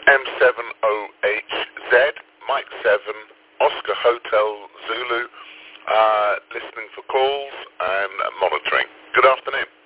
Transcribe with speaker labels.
Speaker 1: M70HZ, Mike 7, Oscar Hotel Zulu, listening for calls and monitoring. Good afternoon.